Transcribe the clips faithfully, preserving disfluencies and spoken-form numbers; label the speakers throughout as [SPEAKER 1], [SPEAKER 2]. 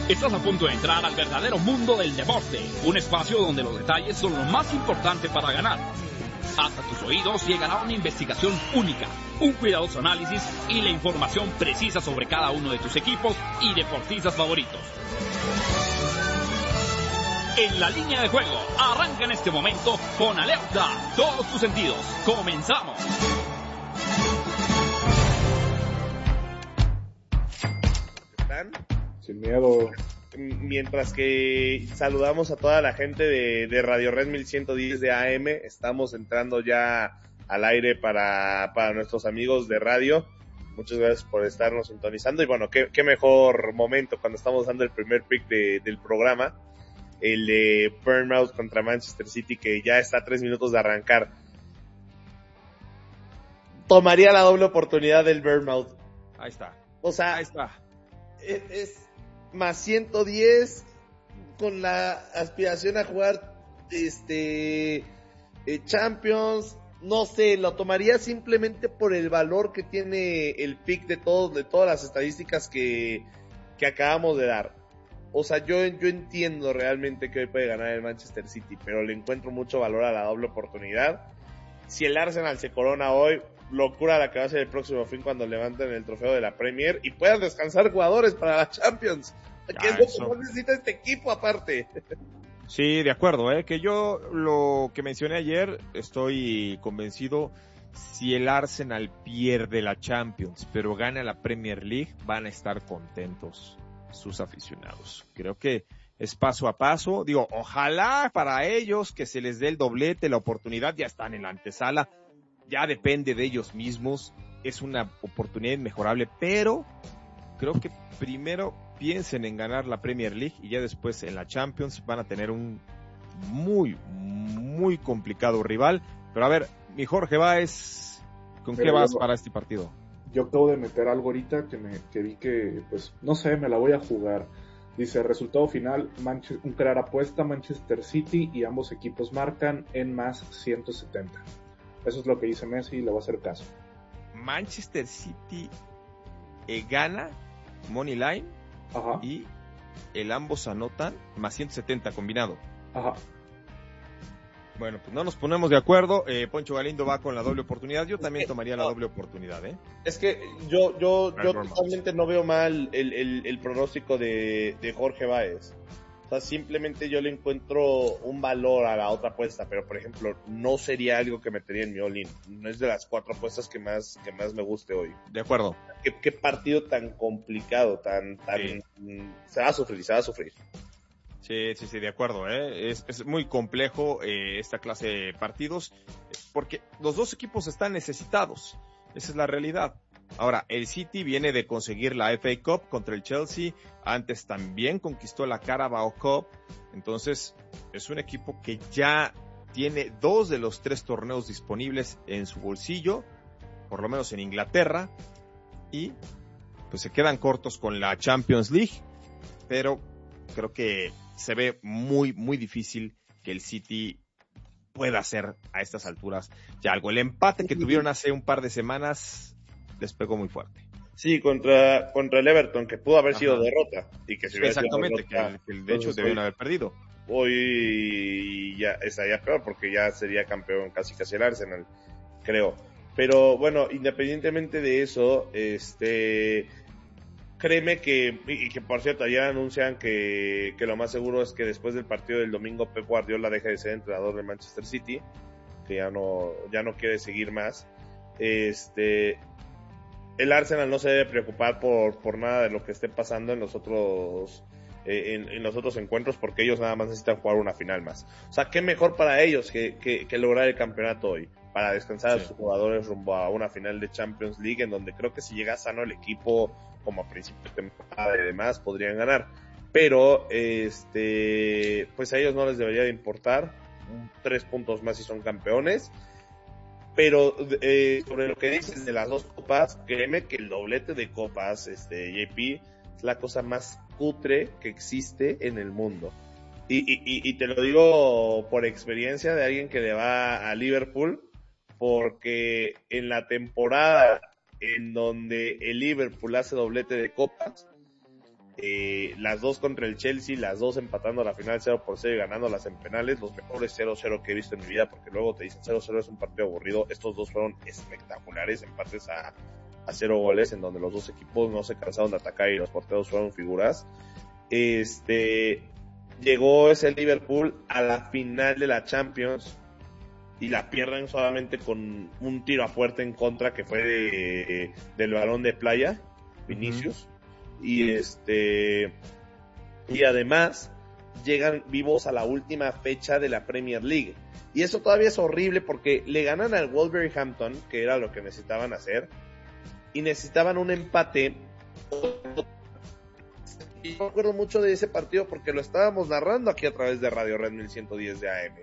[SPEAKER 1] Estás a punto de entrar al verdadero mundo del deporte, un espacio donde los detalles son lo más importante para ganar. Hasta tus oídos llegará una investigación única, un cuidadoso análisis y la información precisa sobre cada uno de tus equipos y deportistas favoritos. En la línea de juego, arranca en este momento con alerta todos tus sentidos. ¡Comenzamos!
[SPEAKER 2] ¿Están?
[SPEAKER 3] Sin miedo.
[SPEAKER 2] Mientras que saludamos a toda la gente de, de Radio Red mil ciento diez de A M, estamos entrando ya al aire para, para nuestros amigos de radio. Muchas gracias por estarnos sintonizando y bueno, qué, qué mejor momento cuando estamos dando el primer pick de, del programa, el de Bournemouth contra Manchester City, que ya está a tres minutos de arrancar. Tomaría la doble oportunidad del Bournemouth.
[SPEAKER 4] Ahí está.
[SPEAKER 2] O sea,
[SPEAKER 4] Ahí está.
[SPEAKER 2] Es, es más ciento diez con la aspiración a jugar este eh, Champions. No sé, lo tomaría simplemente por el valor que tiene el pick de todos, de todas las estadísticas que, que acabamos de dar. O sea, yo, yo entiendo realmente que hoy puede ganar el Manchester City, pero le encuentro mucho valor a la doble oportunidad. Si el Arsenal se corona hoy, locura la que va a ser el próximo fin cuando levanten el trofeo de la Premier y puedan descansar jugadores para la Champions, que
[SPEAKER 4] Ya,
[SPEAKER 2] es lo
[SPEAKER 4] eso.
[SPEAKER 2] que más necesita este equipo aparte.
[SPEAKER 4] Sí, de acuerdo, ¿eh? Que yo lo que mencioné ayer, estoy convencido, si el Arsenal pierde la Champions, pero gana la Premier League, van a estar contentos sus aficionados. Creo que es paso a paso. Digo, ojalá para ellos que se les dé el doblete, la oportunidad, ya están en la antesala, ya depende de ellos mismos, es una oportunidad inmejorable, pero creo que primero piensen en ganar la Premier League y ya después en la Champions van a tener un muy, muy complicado rival. Pero a ver, mi Jorge Báez, ¿con
[SPEAKER 3] Pero
[SPEAKER 4] qué vas
[SPEAKER 3] yo-
[SPEAKER 4] para este partido?
[SPEAKER 3] Yo acabo de meter algo ahorita que me que vi que, pues, no sé, me la voy a jugar. Dice, resultado final, Manche- un clara apuesta, Manchester City y ambos equipos marcan en más ciento setenta. Eso es lo que dice Messi y le voy a hacer caso.
[SPEAKER 4] Manchester City eh, gana Money Line
[SPEAKER 3] Ajá,
[SPEAKER 4] y el ambos anotan más ciento setenta combinado.
[SPEAKER 3] ajá.
[SPEAKER 2] Bueno,
[SPEAKER 4] Pues no nos ponemos de acuerdo. eh, Poncho Galindo va con la doble oportunidad. Yo también
[SPEAKER 2] que-
[SPEAKER 4] tomaría la
[SPEAKER 2] no.
[SPEAKER 4] doble oportunidad, ¿eh?
[SPEAKER 2] es que yo yo
[SPEAKER 4] Al
[SPEAKER 2] yo
[SPEAKER 4] Bournemouth.
[SPEAKER 2] totalmente no veo mal el, el, el pronóstico de, de Jorge Báez. O sea, simplemente yo le encuentro un valor a la otra apuesta, pero por ejemplo, no sería algo que metería en mi all-in. No es de las cuatro apuestas que más que más me guste hoy.
[SPEAKER 4] De acuerdo.
[SPEAKER 2] Qué, qué partido tan complicado, tan tan
[SPEAKER 4] Sí.
[SPEAKER 2] mm, se va a sufrir, se va a sufrir.
[SPEAKER 4] Sí, sí, sí, de acuerdo, ¿eh? Es, es muy complejo eh, esta clase de partidos porque los dos equipos están necesitados. Esa es la realidad. Ahora, el City viene de conseguir la F A Cup contra el Chelsea. Antes también conquistó la Carabao Cup. Entonces, es un equipo que ya tiene dos de los tres torneos disponibles en su bolsillo, por lo menos en Inglaterra. Y pues se quedan cortos con la Champions League. Pero creo que se ve muy, muy difícil que el City pueda hacer a estas alturas ya algo. El empate que tuvieron hace un par de semanas les pegó muy fuerte.
[SPEAKER 2] Sí, contra contra el Everton, que pudo haber
[SPEAKER 4] Ajá.
[SPEAKER 2] sido derrota y que si hubiera sido
[SPEAKER 4] Exactamente, que,
[SPEAKER 2] derrota,
[SPEAKER 4] que de hecho
[SPEAKER 2] entonces
[SPEAKER 4] debieron
[SPEAKER 2] hoy-
[SPEAKER 4] haber perdido.
[SPEAKER 2] hoy ya estaría peor porque ya sería campeón casi casi el Arsenal, creo. Pero bueno, independientemente de eso, este, créeme que, y que por cierto, ayer anuncian que, que lo más seguro es que después del partido del domingo Pep Guardiola deje de ser entrenador del Manchester City, que ya no, ya no quiere seguir más. Este, el Arsenal no se debe preocupar por, por nada de lo que esté pasando en los otros, eh, en, en los otros encuentros, porque ellos nada más necesitan jugar una final más. O sea, qué mejor para ellos que, que, que lograr el campeonato hoy, para descansar
[SPEAKER 4] Sí.
[SPEAKER 2] a sus jugadores rumbo a una final de Champions League, en donde creo que si llega sano el equipo, como a principio de temporada y demás, podrían ganar. Pero, este, pues a ellos no les debería de importar, tres puntos más si son campeones. Pero eh, sobre lo que dices de las dos copas, créeme que el doblete de copas, este J P, es la cosa más cutre que existe en el mundo. Y, y, y, y te lo digo por experiencia de alguien que le va a Liverpool, porque en la temporada en donde el Liverpool hace doblete de copas, eh, las dos contra el Chelsea, las dos empatando la final cero por cero y ganándolas en penales, los mejores cero cero que he visto en mi vida, porque luego te dicen cero cero es un partido aburrido. Estos dos fueron espectaculares, empates a, a cero goles, en donde los dos equipos no se cansaron de atacar y los porteros fueron figuras. Este, llegó ese Liverpool a la final de la Champions y la pierden solamente con un tiro a puerta en contra que fue de, del balón de playa, Vinicius. Uh-huh. Y este, y además llegan vivos a la última fecha de la Premier League. Y eso todavía es horrible porque le ganan al Wolverhampton, que era lo que necesitaban hacer, y necesitaban un empate. Y yo me acuerdo mucho de ese partido porque lo estábamos narrando aquí a través de Radio Red mil ciento diez de A M.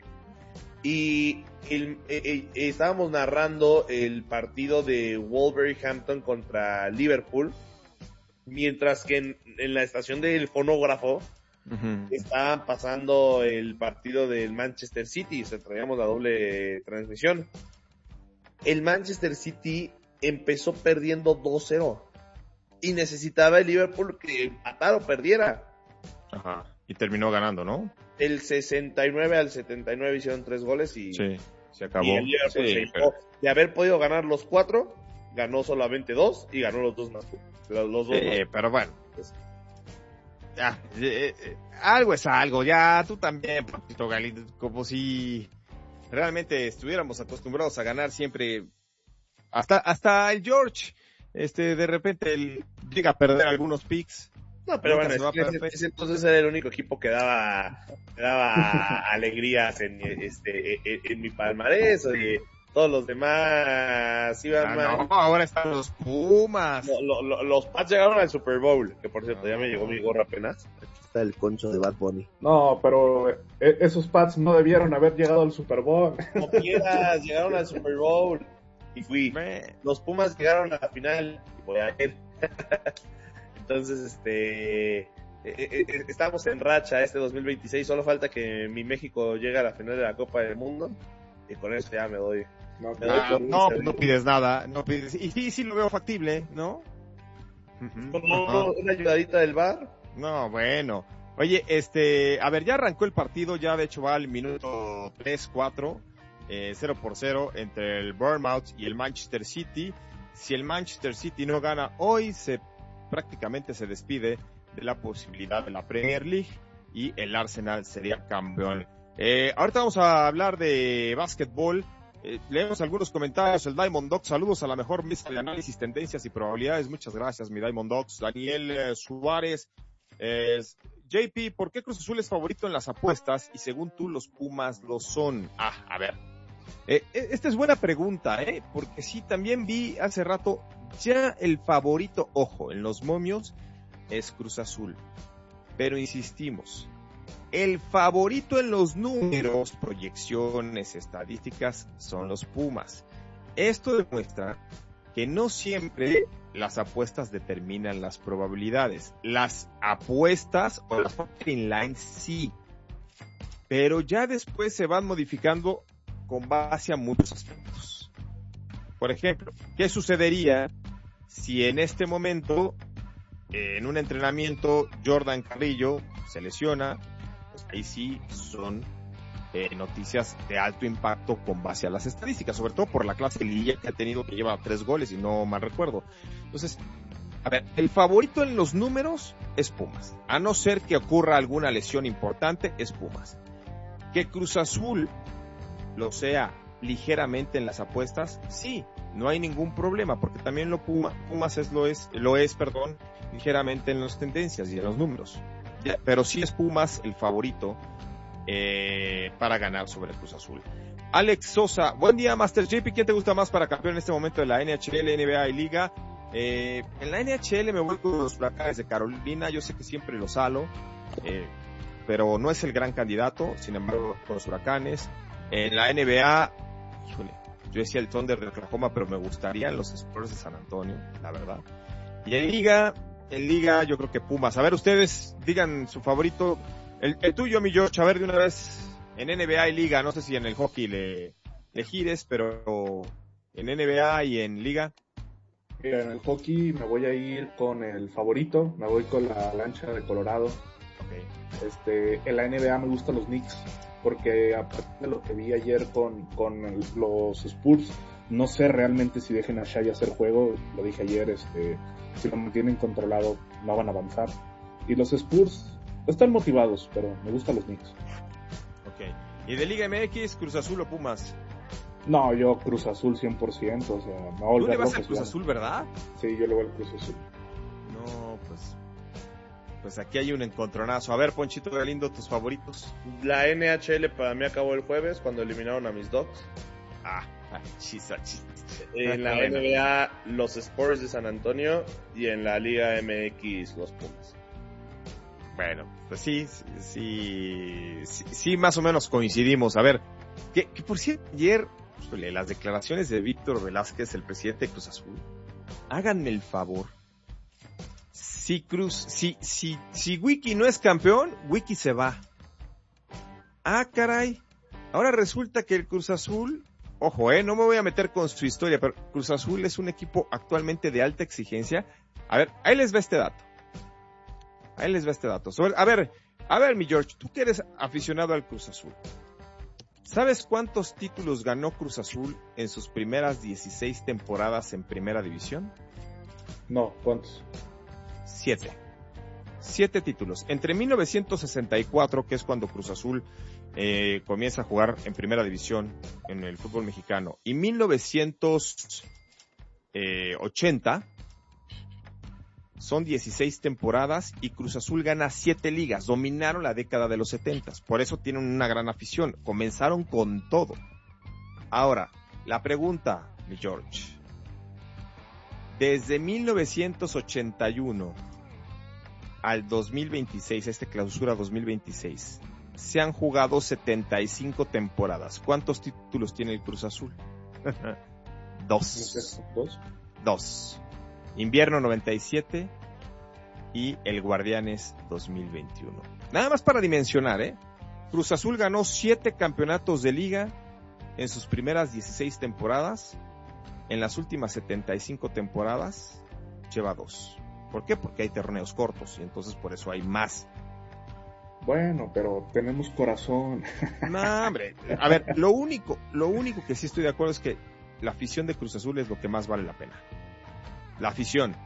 [SPEAKER 2] Y el, eh, eh, estábamos narrando el partido de Wolverhampton contra Liverpool, mientras que en, en la estación del fonógrafo uh-huh. estaban pasando el partido del Manchester City, se traíamos la doble transmisión. El Manchester City empezó perdiendo dos cero y necesitaba el Liverpool que empatara o perdiera.
[SPEAKER 4] Ajá. Y terminó ganando, ¿no?
[SPEAKER 2] El sesenta y nueve al setenta y nueve hicieron tres goles y
[SPEAKER 4] sí, se acabó.
[SPEAKER 2] Y el Liverpool
[SPEAKER 4] sí,
[SPEAKER 2] se
[SPEAKER 4] pero...
[SPEAKER 2] de haber podido ganar los cuatro, ganó solamente dos y ganó los dos más. Los, los dos
[SPEAKER 4] sí,
[SPEAKER 2] más.
[SPEAKER 4] Pero bueno. Pues, ya, eh, eh, algo es algo. Ya, tú también, Papito Galindo, como si realmente estuviéramos acostumbrados a ganar siempre. Hasta, hasta el George, este, de repente él llega a perder algunos picks.
[SPEAKER 2] No, pero bueno, ese, ese entonces era el único equipo que daba, que daba alegrías en, este, en, en mi palmarés, oye. Todos los demás iban
[SPEAKER 4] ah,
[SPEAKER 2] mal.
[SPEAKER 4] No, ahora están los Pumas.
[SPEAKER 2] Lo, lo, lo, los Pats llegaron al Super Bowl, que por cierto, ya me llegó mi gorra apenas.
[SPEAKER 5] Aquí está el concho de Bad Bunny.
[SPEAKER 3] No, pero eh, esos Pats no debieron haber llegado al Super Bowl.
[SPEAKER 2] No quieras, llegaron al Super Bowl. Y fui. Me... Los Pumas llegaron a la final. Y voy a ir. Entonces, este... Eh, eh, estamos en racha este dos mil veintiséis. Solo falta que mi México llegue a la final de la Copa del Mundo. Y con eso ya me doy.
[SPEAKER 4] No, me doy ah, no, no pides nada. No pides, y sí, sí lo veo factible, ¿no?
[SPEAKER 2] ¿Como una ayudadita del V A R?
[SPEAKER 4] No, bueno. Oye, este, a ver, ya arrancó el partido, ya de hecho va al minuto tres cuatro, eh, cero por cero entre el Bournemouth y el Manchester City. Si el Manchester City no gana hoy, se prácticamente se despide de la posibilidad de la Premier League y el Arsenal sería campeón. Eh, ahorita vamos a hablar de básquetbol. Eh, leemos algunos comentarios. El Diamond Dogs, saludos a la mejor mesa de análisis, tendencias y probabilidades. Muchas gracias, mi Diamond Dogs. Daniel eh, Suárez, eh, J P, ¿por qué Cruz Azul es favorito en las apuestas y según tú los Pumas lo son? Ah, a ver. Eh, esta es buena pregunta, eh, porque sí, también vi hace rato, ya el favorito, ojo, en los momios es Cruz Azul. Pero insistimos, el favorito en los números, proyecciones, estadísticas, son los Pumas. Esto demuestra que no siempre las apuestas determinan las probabilidades. Las apuestas o las betting lines sí, pero ya después se van modificando con base a muchos aspectos. Por ejemplo, ¿qué sucedería si en este momento, en un entrenamiento, Jordan Carrillo se lesiona? Pues ahí sí son eh, noticias de alto impacto con base a las estadísticas, sobre todo por la clase de liguilla que ha tenido, que lleva tres goles y no mal recuerdo. Entonces, a ver, el favorito en los números es Pumas, a no ser que ocurra alguna lesión importante, es Pumas. Que Cruz Azul lo sea ligeramente en las apuestas, sí, no hay ningún problema, porque también lo Puma, Pumas es lo es, lo es, perdón, ligeramente en las tendencias y en los números. Ya, pero sí es Pumas el favorito eh, para ganar sobre Cruz Azul. Alex Sosa, buen día, Master J P, ¿quién te gusta más para campeón en este momento de la N H L, N B A y Liga? Eh, en la N H L me voy con los Huracanes de Carolina, yo sé que siempre los halo, eh, pero no es el gran candidato, sin embargo, con los Huracanes. En la N B A, híjole, yo decía el Thunder de Oklahoma, pero me gustarían los Spurs de San Antonio, la verdad. Y en Liga, en Liga yo creo que Pumas. A ver, ustedes digan su favorito, el, el tuyo, mi George, a ver de una vez, en N B A y Liga, no sé si en el hockey le, le gires, pero en N B A y en Liga.
[SPEAKER 3] Mira, en el hockey me voy a ir con el favorito, me voy con la lancha de Colorado.
[SPEAKER 4] Okay.
[SPEAKER 3] Este, en la N B A me gustan los Knicks, porque aparte de lo que vi ayer con, con el, los Spurs, no sé realmente si dejen a Shai hacer juego, lo dije ayer, este, si lo mantienen controlado no van a avanzar. Y los Spurs están motivados, pero me gustan los Knicks.
[SPEAKER 4] Ok. ¿Y de Liga M X, Cruz Azul o Pumas?
[SPEAKER 3] No, yo Cruz Azul cien por ciento, o sea, me voy a
[SPEAKER 4] Tú
[SPEAKER 3] volver
[SPEAKER 4] le vas
[SPEAKER 3] loco,
[SPEAKER 4] al Cruz
[SPEAKER 3] ya.
[SPEAKER 4] Azul, ¿verdad?
[SPEAKER 3] Sí, yo le voy al Cruz Azul.
[SPEAKER 4] No, pues... Pues aquí hay un encontronazo. A ver, Ponchito Galindo, tus favoritos.
[SPEAKER 2] La N H L para mí acabó el jueves cuando eliminaron a mis Dogs.
[SPEAKER 4] Ah, chisa, chisa.
[SPEAKER 2] En la N B A, los Spurs de San Antonio. Y en la Liga M X, los Pumas.
[SPEAKER 4] Bueno, pues sí, sí, sí, sí, más o menos coincidimos. A ver, que, que por cierto, ayer, híjole, las declaraciones de Víctor Velázquez, el presidente de Cruz Azul, háganme el favor. Si Cruz, si, si, si Wiki no es campeón, Wiki se va. Ah, caray. Ahora resulta que el Cruz Azul, ojo, eh, no me voy a meter con su historia, pero Cruz Azul es un equipo actualmente de alta exigencia. A ver, ahí les va este dato. Ahí les va este dato. Sobre, a ver, a ver, mi George, tú que eres aficionado al Cruz Azul, ¿sabes cuántos títulos ganó Cruz Azul en sus primeras dieciséis temporadas en Primera División?
[SPEAKER 3] No, ¿cuántos?
[SPEAKER 4] Siete. Siete títulos. Entre mil novecientos sesenta y cuatro, que es cuando Cruz Azul eh, comienza a jugar en Primera División en el fútbol mexicano, y mil novecientos ochenta, son dieciséis temporadas y Cruz Azul gana siete ligas. Dominaron la década de los setentas. Por eso tienen una gran afición. Comenzaron con todo. Ahora, la pregunta, mi George. Desde mil novecientos ochenta y uno al dos mil veintiséis, este clausura dos mil veintiséis, se han jugado setenta y cinco temporadas. ¿Cuántos títulos tiene el Cruz Azul? Dos.
[SPEAKER 3] ¿Dos?
[SPEAKER 4] Dos. Invierno noventa y siete y el Guardianes dos mil veintiuno. Nada más para dimensionar, ¿eh? Cruz Azul ganó siete campeonatos de liga en sus primeras dieciséis temporadas. En las últimas setenta y cinco temporadas lleva dos. ¿Por qué? Porque hay torneos cortos y entonces por eso hay más.
[SPEAKER 3] Bueno, pero tenemos corazón.
[SPEAKER 4] No, hombre. A ver, lo único, lo único que sí estoy de acuerdo es que la afición de Cruz Azul es lo que más vale la pena. La afición.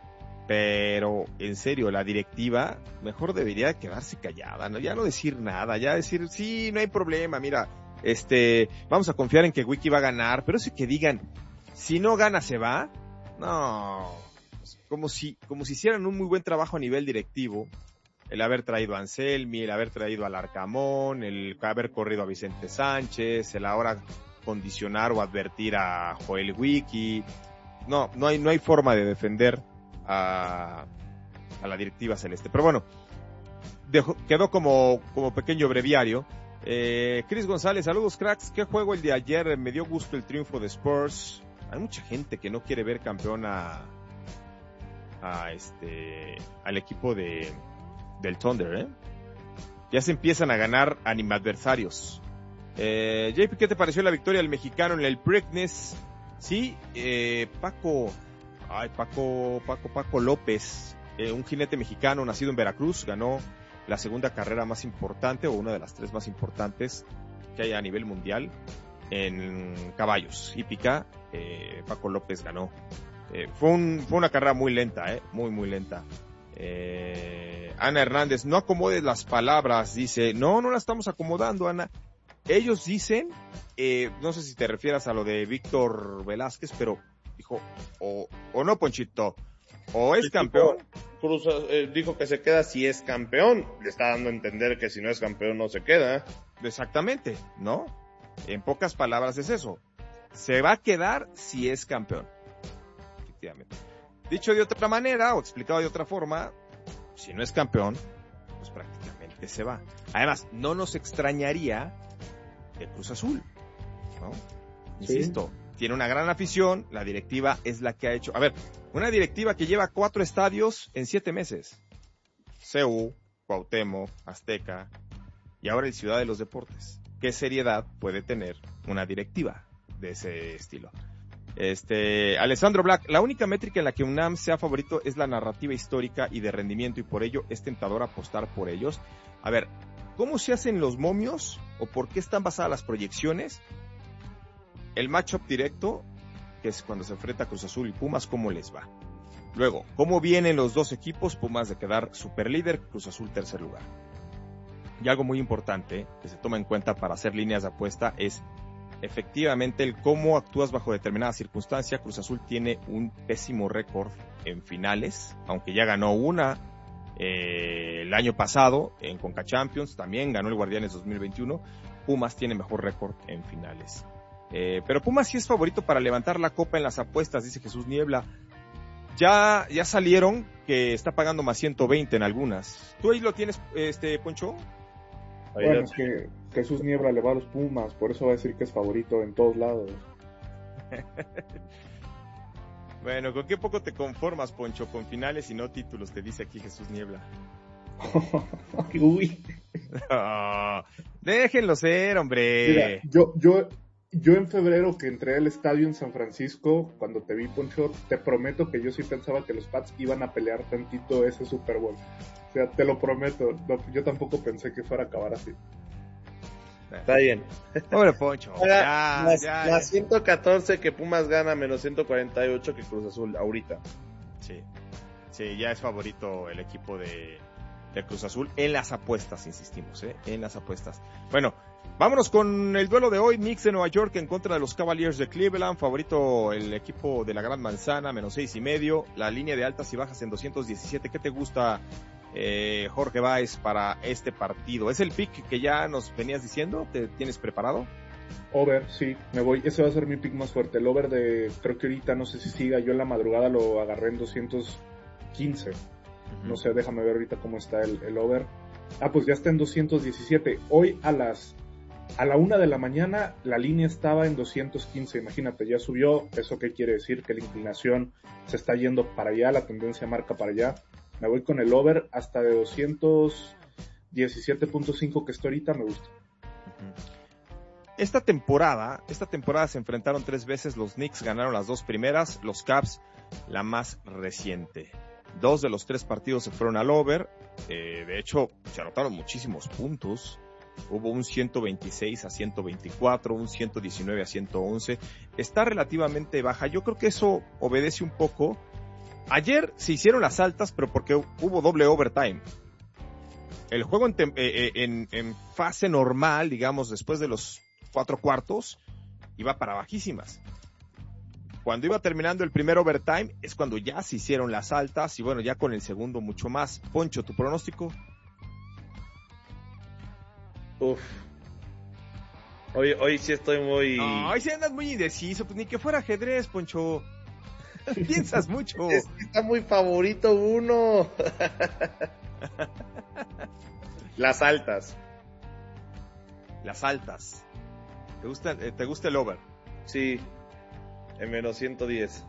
[SPEAKER 4] Pero, en serio, la directiva mejor debería quedarse callada, ¿no? Ya no decir nada, ya decir, sí, no hay problema, mira, este, vamos a confiar en que Wiki va a ganar, pero eso que digan, si no gana se va, no, como si, como si hicieran un muy buen trabajo a nivel directivo, el haber traído a Anselmi, el haber traído al Arcamón, el haber corrido a Vicente Sánchez, el ahora condicionar o advertir a Joel Wiki. No, no hay, no hay forma de defender a, a la directiva celeste. Pero bueno, dejó, quedó como, como pequeño breviario. Eh, Chris González, saludos cracks. ¿Qué juego el de ayer? Me dio gusto el triunfo de Spurs. Hay mucha gente que no quiere ver campeón a, a este, al equipo de, del Thunder, ¿eh? Ya se empiezan a ganar animadversarios. Eh, J P, ¿qué te pareció la victoria del mexicano en el Preakness? Sí, eh, Paco, ay, Paco, Paco, Paco López, eh, un jinete mexicano nacido en Veracruz, ganó la segunda carrera más importante o una de las tres más importantes que hay a nivel mundial en caballos. Hípica, eh, Paco López ganó. Eh, fue, un, fue una carrera muy lenta, eh, muy, muy lenta. Eh, Ana Hernández, no acomodes las palabras, dice, no, no las estamos acomodando, Ana. Ellos dicen, eh, no sé si te refieras a lo de Víctor Velázquez, pero dijo, o, o no, Ponchito, o es campeón.
[SPEAKER 2] Cruz eh, dijo que se queda si es campeón. Le está dando a entender que si no es campeón no se queda.
[SPEAKER 4] Exactamente, ¿no? En pocas palabras es eso. Se va a quedar si es campeón. Efectivamente. Dicho de otra manera, o explicado de otra forma, si no es campeón, pues prácticamente se va. Además, no nos extrañaría el Cruz Azul, ¿no? Insisto, sí. Tiene una gran afición, la directiva es la que ha hecho... A ver, una directiva que lleva cuatro estadios en siete meses. C U, Cuauhtémoc, Azteca, y ahora el Ciudad de los Deportes. ¿Qué seriedad puede tener una directiva de ese estilo? Este, Alessandro Black, la única métrica en la que UNAM sea favorito es la narrativa histórica y de rendimiento, y por ello es tentador apostar por ellos. A ver, ¿cómo se hacen los momios o por qué están basadas las proyecciones? El matchup directo, que es cuando se enfrenta Cruz Azul y Pumas, ¿cómo les va? Luego, ¿cómo vienen los dos equipos? Pumas de quedar superlíder, Cruz Azul tercer lugar. Y algo muy importante que se toma en cuenta para hacer líneas de apuesta es efectivamente el cómo actúas bajo determinada circunstancia. Cruz Azul tiene un pésimo récord en finales, aunque ya ganó una eh, el año pasado en Conca Champions, también ganó el Guardianes dos mil veintiuno. Pumas tiene mejor récord en finales. Eh, pero Pumas sí es favorito para levantar la copa en las apuestas, dice Jesús Niebla. Ya, ya salieron que está pagando más ciento veinte en algunas. ¿Tú ahí lo tienes, este Poncho?
[SPEAKER 3] Bueno, es que Jesús Niebla le va a los Pumas, por eso va a decir que es favorito en todos lados.
[SPEAKER 4] Bueno, ¿con qué poco te conformas, Poncho? Con finales y no títulos, te dice aquí Jesús Niebla.
[SPEAKER 3] Uy.
[SPEAKER 4] Oh, déjenlo ser, hombre.
[SPEAKER 3] Mira, yo, yo, yo en febrero que entré al estadio en San Francisco, cuando te vi, Poncho, te prometo que yo sí pensaba que los Pats iban a pelear tantito ese Super Bowl. O sea, te lo prometo, no, yo tampoco pensé que fuera a acabar así.
[SPEAKER 2] Está bien.
[SPEAKER 4] Pobre Poncho.
[SPEAKER 2] Ahora,
[SPEAKER 4] Ya,
[SPEAKER 2] más,
[SPEAKER 4] ya,
[SPEAKER 2] más
[SPEAKER 4] ya.
[SPEAKER 2] ciento catorce que Pumas gana, menos ciento cuarenta y ocho que Cruz Azul ahorita.
[SPEAKER 4] Sí, sí, ya es favorito el equipo de, de Cruz Azul en las apuestas, insistimos, ¿eh? En las apuestas. Bueno, vámonos con el duelo de hoy. Knicks de Nueva York en contra de los Cavaliers de Cleveland. Favorito el equipo de la Gran Manzana, menos seis y medio. La línea de altas y bajas en doscientos diecisiete. ¿Qué te gusta, eh, Jorge Báez, para este partido? ¿Es el pick que ya nos venías diciendo? ¿Te tienes preparado?
[SPEAKER 3] Over, sí, me voy, ese va a ser mi pick más fuerte. El over de, creo que ahorita, no sé si siga, yo en la madrugada lo agarré en doscientos quince. Uh-huh. No sé, déjame ver ahorita cómo está el, el over. Ah, pues ya está en doscientos diecisiete. Hoy a las, a la una de la mañana la línea estaba en doscientos quince, imagínate, ya subió. ¿Eso qué quiere decir? Que la inclinación se está yendo para allá, la tendencia marca para allá. Me voy con el over hasta de doscientos diecisiete punto cinco que está ahorita, me gusta.
[SPEAKER 4] Uh-huh. Esta temporada, esta temporada se enfrentaron tres veces, los Knicks ganaron las dos primeras, los Cavs la más reciente. Dos de los tres partidos se fueron al over, eh, de hecho se anotaron muchísimos puntos, hubo un ciento veintiséis a ciento veinticuatro, un ciento diecinueve a ciento once, está relativamente baja. Yo creo que eso obedece un poco. Ayer se hicieron las altas, pero porque hubo doble overtime. El juego en, tem- eh, en, en fase normal, digamos, después de los cuatro cuartos, iba para bajísimas. Cuando iba terminando el primer overtime, es cuando ya se hicieron las altas, y bueno, ya con el segundo mucho más. Poncho, ¿tu pronóstico?
[SPEAKER 2] Uf. Hoy, hoy sí estoy muy...
[SPEAKER 4] No, hoy sí andas muy indeciso, pues ni que fuera ajedrez, Poncho. Piensas mucho.
[SPEAKER 2] Es que está muy favorito uno. Las altas.
[SPEAKER 4] Las altas. ¿Te gusta, eh, ¿Te gusta el over?
[SPEAKER 2] Sí, en menos ciento diez.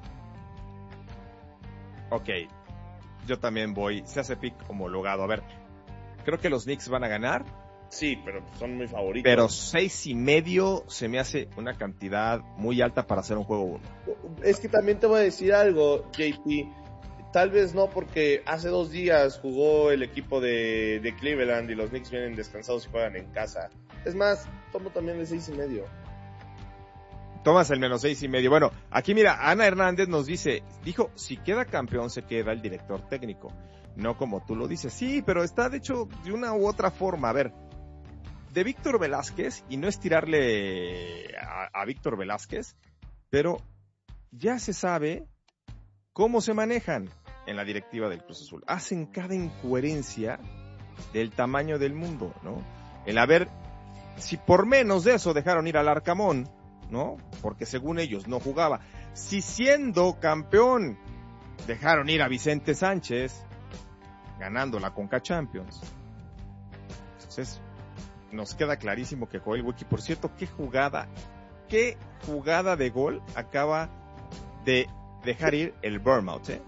[SPEAKER 4] Ok, yo también voy, se hace pick homologado. A ver, creo que los Knicks van a ganar.
[SPEAKER 2] Sí, pero son muy favoritos.
[SPEAKER 4] Pero seis y medio se me hace una cantidad muy alta para hacer un juego uno.
[SPEAKER 2] Es que también te voy a decir algo, J P. Tal vez no, porque hace dos días jugó el equipo de, de Cleveland y los Knicks vienen descansados y juegan en casa. Es más, tomo también el seis y medio.
[SPEAKER 4] Tomas el menos seis y medio. Bueno, aquí mira, Ana Hernández nos dice, dijo, si queda campeón se queda el director técnico. No como tú lo dices. Sí, pero está de hecho de una u otra forma. A ver, de Víctor Velázquez, y no es tirarle a, a Víctor Velázquez, pero ya se sabe cómo se manejan en la directiva del Cruz Azul. Hacen cada incoherencia del tamaño del mundo, ¿no? El haber, si por menos de eso dejaron ir al Arcamón, ¿no? Porque según ellos no jugaba. Si siendo campeón dejaron ir a Vicente Sánchez, ganando la Conca Champions. Entonces, nos queda clarísimo que Joel Wiki, por cierto, qué jugada, qué jugada de gol acaba de dejar ir el Bournemouth, ¿eh?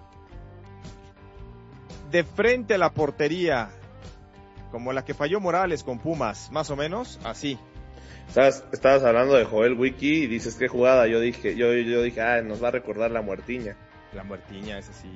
[SPEAKER 4] De frente a la portería, como la que falló Morales con Pumas, más o menos, así.
[SPEAKER 2] Estabas, estabas hablando de Joel Wiki y dices qué jugada. Yo dije, yo, yo dije, ah, nos va a recordar la muertiña.
[SPEAKER 4] La muertiña, esa sí.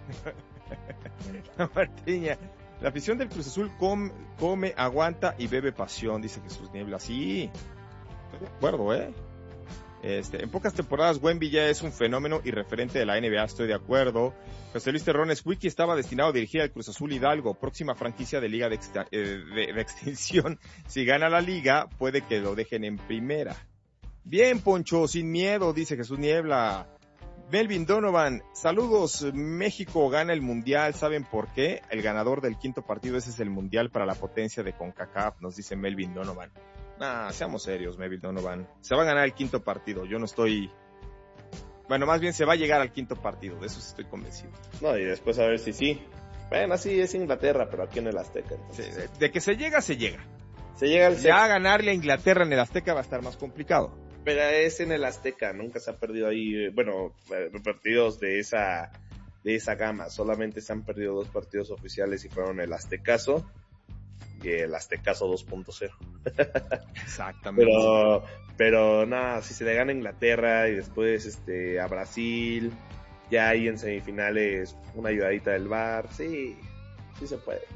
[SPEAKER 4] La muertiña. La afición del Cruz Azul come, come, aguanta y bebe pasión, dice Jesús Niebla. Sí, estoy de acuerdo, ¿eh? Este, en pocas temporadas Wemby ya es un fenómeno y referente de la N B A, estoy de acuerdo. José Luis Terrones, Wiki estaba destinado a dirigir al Cruz Azul Hidalgo, próxima franquicia de liga de, exta, eh, de, de extinción. Si gana la liga, puede que lo dejen en primera. Bien, Poncho, sin miedo, dice Jesús Niebla. Melvin Donovan, saludos, México gana el Mundial, ¿saben por qué? El ganador del quinto partido, ese es el Mundial para la potencia de CONCACAF, nos dice Melvin Donovan. Nah, seamos serios, Melvin Donovan. Se va a ganar el quinto partido, yo no estoy... Bueno, más bien se va a llegar al quinto partido, de eso sí estoy convencido.
[SPEAKER 2] No, y después a ver si sí. Bueno, así es Inglaterra, pero aquí en el Azteca.
[SPEAKER 4] Sí, de, de que se llega, se llega.
[SPEAKER 2] Se llega al
[SPEAKER 4] Ya a ganarle a Inglaterra en el Azteca va a estar más complicado.
[SPEAKER 2] Pero es en el Azteca, nunca se ha perdido ahí, bueno, partidos de esa de esa gama, solamente se han perdido dos partidos oficiales y fueron el Aztecaso y el Aztecaso dos punto cero.
[SPEAKER 4] Exactamente.
[SPEAKER 2] Pero, pero nada, si se le gana a Inglaterra y después este a Brasil, ya ahí en semifinales una ayudadita del V A R, sí, sí se puede.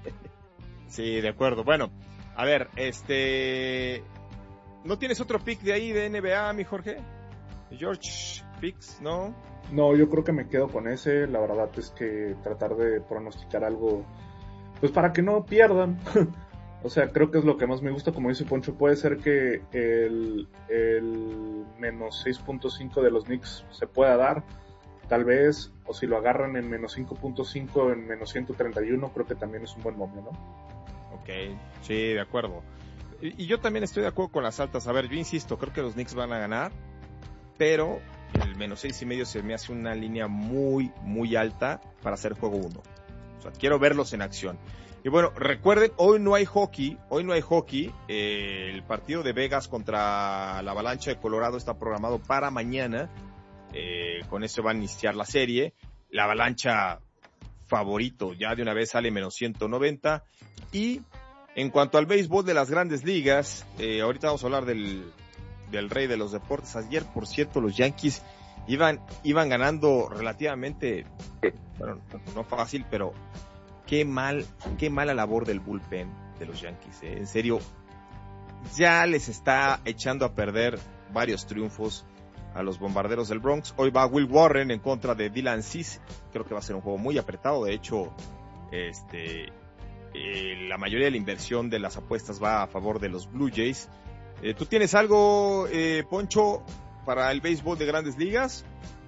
[SPEAKER 4] Sí, de acuerdo. Bueno, a ver, este... ¿No tienes otro pick de ahí de N B A, mi Jorge? George Picks, ¿no?
[SPEAKER 3] No, yo creo que me quedo con ese. La verdad es que tratar de pronosticar algo, pues para que no pierdan. O sea, creo que es lo que más me gusta. Como dice Poncho, puede ser que el, el menos seis punto cinco de los Knicks se pueda dar, tal vez, o si lo agarran en menos cinco punto cinco, en menos ciento treinta y uno, creo que también es un buen momento, ¿no?
[SPEAKER 4] Ok, sí, de acuerdo. Y yo también estoy de acuerdo con las altas. A ver, yo insisto, creo que los Knicks van a ganar, pero el menos seis y medio se me hace una línea muy, muy alta para hacer juego uno. O sea, quiero verlos en acción. Y bueno, recuerden, hoy no hay hockey, hoy no hay hockey. Eh, el partido de Vegas contra la Avalancha de Colorado está programado para mañana. Eh, con eso va a iniciar la serie. La Avalancha favorito ya de una vez sale menos ciento noventa. Y en cuanto al béisbol de las grandes ligas, eh, ahorita vamos a hablar del, del rey de los deportes. Ayer, por cierto, los Yankees iban, iban ganando relativamente, bueno, no fácil, pero qué mal, qué mala labor del bullpen de los Yankees, eh. En serio, ya les está echando a perder varios triunfos a los Bombarderos del Bronx. Hoy va Will Warren en contra de Dylan Cease. Creo que va a ser un juego muy apretado. De hecho, este... Eh, la mayoría de la inversión de las apuestas va a favor de los Blue Jays. Eh, ¿Tú tienes algo, eh, Poncho, para el béisbol de grandes ligas?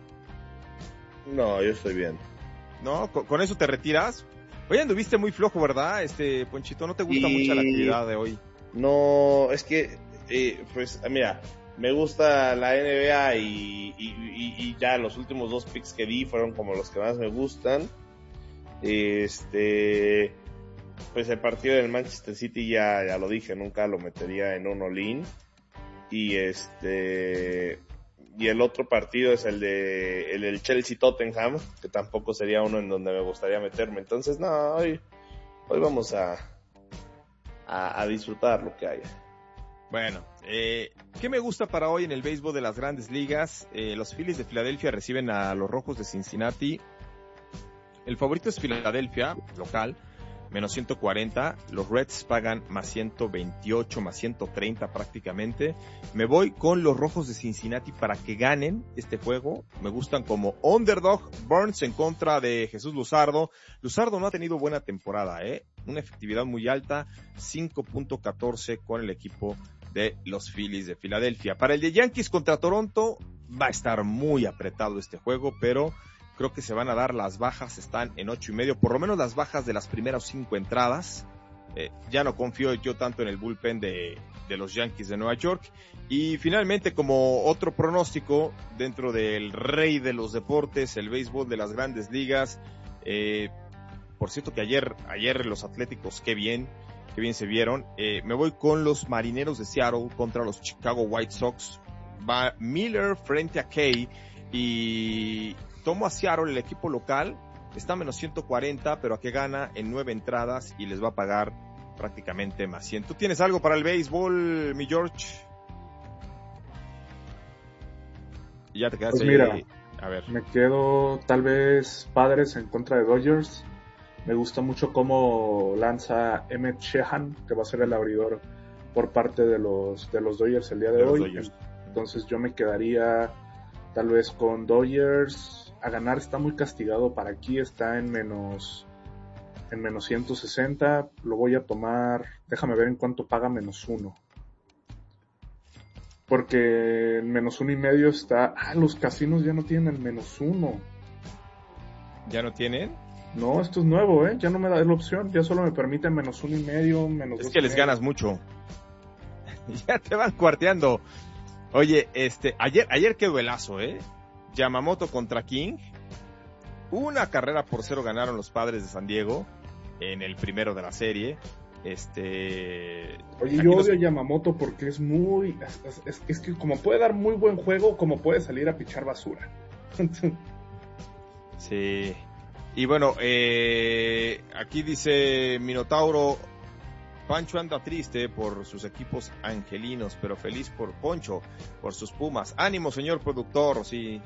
[SPEAKER 2] No, yo estoy bien.
[SPEAKER 4] ¿No? ¿Con, con eso te retiras? Oye, anduviste muy flojo, ¿verdad, este Ponchito? ¿No te gusta y... mucho la actividad de hoy?
[SPEAKER 2] No, es que, eh, pues, mira, me gusta la N B A y, y, y, y ya los últimos dos picks que di fueron como los que más me gustan. Este... Pues el partido del Manchester City ya, ya lo dije, nunca lo metería en un all-in. Y este, y el otro partido es el de, el del Chelsea Tottenham, que tampoco sería uno en donde me gustaría meterme. Entonces, no, hoy, hoy vamos a, a, a disfrutar lo que haya.
[SPEAKER 4] Bueno, eh, ¿qué me gusta para hoy en el béisbol de las grandes ligas? Eh, los Phillies de Filadelfia reciben a los Rojos de Cincinnati. El favorito es Filadelfia, local, menos ciento cuarenta, los Reds pagan más ciento veintiocho, más ciento treinta prácticamente. Me voy con los Rojos de Cincinnati para que ganen este juego. Me gustan como underdog. Burns en contra de Jesús Luzardo. Luzardo no ha tenido buena temporada, ¿eh? Una efectividad muy alta, cinco punto catorce con el equipo de los Phillies de Filadelfia. Para el de Yankees contra Toronto, va a estar muy apretado este juego, pero creo que se van a dar las bajas, están en ocho y medio, por lo menos las bajas de las primeras cinco entradas. Eh, ya no confío yo tanto en el bullpen de, de los Yankees de Nueva York. Y finalmente, como otro pronóstico dentro del rey de los deportes, el béisbol de las grandes ligas, eh, por cierto que ayer, ayer los Atléticos, qué bien, qué bien se vieron. Eh, me voy con los Marineros de Seattle contra los Chicago White Sox. Va Miller frente a Kay y tomo a Seattle, el equipo local, está a menos ciento cuarenta, pero a que gana en nueve entradas y les va a pagar prácticamente más cien. ¿Tú tienes algo para el béisbol, mi George? Ya te quedaste
[SPEAKER 3] pues mira,
[SPEAKER 4] ahí. A ver.
[SPEAKER 3] Me quedo tal vez Padres en contra de Dodgers. Me gusta mucho cómo lanza Emmett Sheehan, que va a ser el abridor por parte de los de los Dodgers el día de,
[SPEAKER 4] de
[SPEAKER 3] hoy.
[SPEAKER 4] Dodgers.
[SPEAKER 3] Entonces yo me quedaría tal vez con Dodgers. A ganar está muy castigado para aquí, está en menos en menos ciento sesenta. Lo voy a tomar, déjame ver en cuánto paga menos uno. Porque en menos uno y medio está... Ah, los casinos ya no tienen el menos uno.
[SPEAKER 4] ¿Ya no tienen?
[SPEAKER 3] No, esto es nuevo, ¿eh? Ya no me da la opción. Ya solo me permite menos uno y medio, menos
[SPEAKER 4] Es
[SPEAKER 3] dos
[SPEAKER 4] que
[SPEAKER 3] y
[SPEAKER 4] les
[SPEAKER 3] medio.
[SPEAKER 4] ganas mucho. Ya te van cuarteando. Oye, este, ayer, ayer qué duelazo, ¿eh? Yamamoto contra King. Una carrera por cero ganaron los Padres de San Diego en el primero de la serie. Este...
[SPEAKER 3] Oye,
[SPEAKER 4] aquí
[SPEAKER 3] yo
[SPEAKER 4] los-
[SPEAKER 3] odio a Yamamoto porque es muy... Es, es- es- es que como puede dar muy buen juego, como puede salir a pichar basura.
[SPEAKER 4] Sí. Y bueno, eh, aquí dice Minotauro, Pancho anda triste por sus equipos angelinos, pero feliz por Poncho, por sus Pumas. Ánimo, señor productor, sí.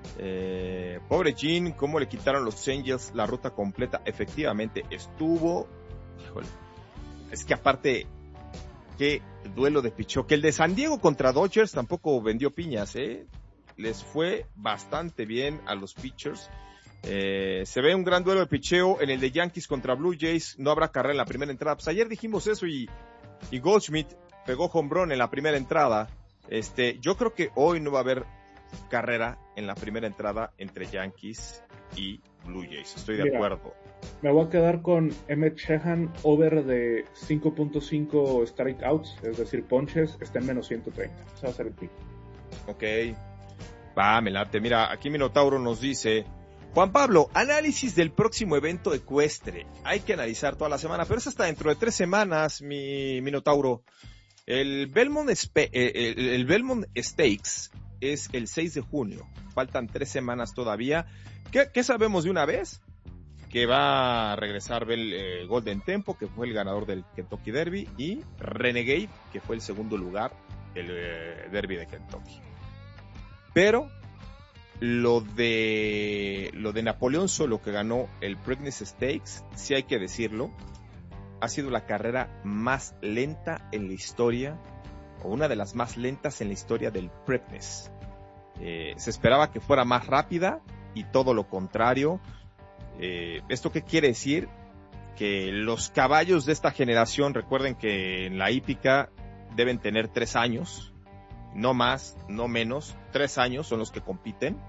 [SPEAKER 4] Eh, pobre Jean, cómo le quitaron los Angels la ruta completa. Efectivamente, estuvo... Híjole. Es que aparte, qué duelo de pichó. Que el de San Diego contra Dodgers tampoco vendió piñas, ¿eh? Les fue bastante bien a los pitchers. Eh, se ve un gran duelo de picheo en el de Yankees contra Blue Jays. No habrá carrera en la primera entrada. Pues ayer dijimos eso y, y Goldschmidt pegó home run en la primera entrada. Este, yo creo que hoy no va a haber carrera en la primera entrada entre Yankees y Blue Jays. Estoy de
[SPEAKER 3] Mira,
[SPEAKER 4] acuerdo.
[SPEAKER 3] Me voy a quedar con Emmett Sheehan, over de cinco punto cinco strikeouts, es decir, ponches, está en menos ciento treinta. Ese va a ser el pick.
[SPEAKER 4] Ok. Va, me late. Mira, aquí Minotauro nos dice... Juan Pablo, análisis del próximo evento ecuestre. Hay que analizar toda la semana, pero es hasta dentro de tres semanas, mi Minotauro. El Belmont, Spe- eh, el, el Belmont Stakes es el seis de junio. Faltan tres semanas todavía. ¿Qué, qué sabemos de una vez? Que va a regresar Bel, eh, Golden Tempo, que fue el ganador del Kentucky Derby, y Renegade, que fue el segundo lugar del eh, Derby de Kentucky. Pero lo de lo de Napoleón Solo, que ganó el Preakness Stakes, sí hay que decirlo, ha sido la carrera más lenta en la historia, o una de las más lentas en la historia del Preakness. Eh, se esperaba que fuera más rápida y todo lo contrario. Eh, ¿Esto qué quiere decir? Que los caballos de esta generación, recuerden que en la hípica deben tener tres años, no más, no menos, tres años son los que compiten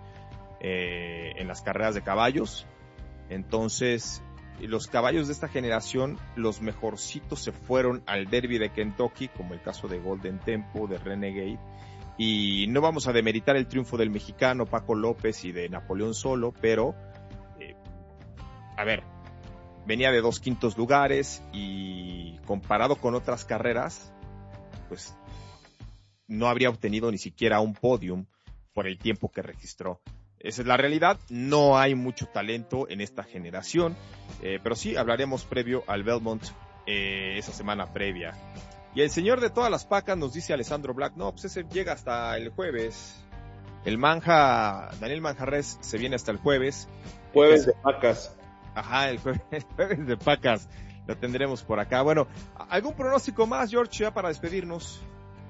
[SPEAKER 4] eh, en las carreras de caballos. Entonces, los caballos de esta generación, los mejorcitos se fueron al Derby de Kentucky, como el caso de Golden Tempo, de Renegade, y no vamos a demeritar el triunfo del mexicano Paco López y de Napoleón Solo, pero, eh, a ver, venía de dos quintos lugares y comparado con otras carreras, pues no habría obtenido ni siquiera un podium por el tiempo que registró. Esa es la realidad, no hay mucho talento en esta generación, eh, pero sí hablaremos previo al Belmont eh, esa semana previa. Y el señor de todas las pacas nos dice Alessandro Black, no, pues ese llega hasta el jueves. El Manja, Daniel Manjarres se viene hasta el jueves.
[SPEAKER 2] Jueves de vacas.
[SPEAKER 4] Ajá, el jueves, el jueves de pacas lo tendremos por acá. Bueno, ¿algún pronóstico más, George, ya para despedirnos?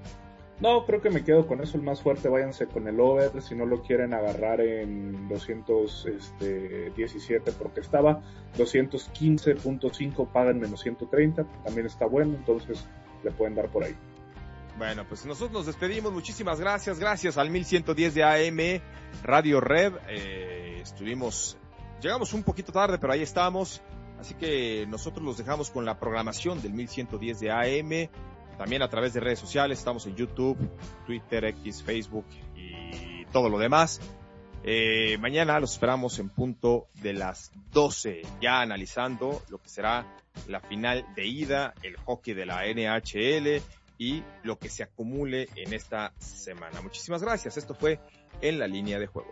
[SPEAKER 3] No, creo que me quedo con eso, el más fuerte, váyanse con el over, si no lo quieren agarrar en doscientos diecisiete porque estaba, doscientos quince punto cinco pagan menos ciento treinta, también está bueno, entonces le pueden dar por ahí.
[SPEAKER 4] Bueno, pues nosotros nos despedimos, muchísimas gracias, gracias al mil ciento diez de A M, Radio Red, eh, estuvimos, llegamos un poquito tarde, pero ahí estamos, así que nosotros los dejamos con la programación del mil ciento diez de A M, también a través de redes sociales, estamos en YouTube, Twitter, X, Facebook y todo lo demás. Eh, mañana los esperamos en punto de las doce, ya analizando lo que será la final de ida, el hockey de la N H L y lo que se acumule en esta semana. Muchísimas gracias, esto fue En la Línea de Juego.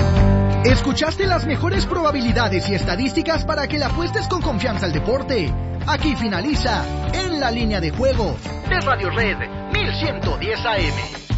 [SPEAKER 6] Escuchaste las mejores probabilidades y estadísticas para que le apuestes con confianza al deporte. Aquí finaliza En la Línea de Juego de Radio Red mil ciento diez A M.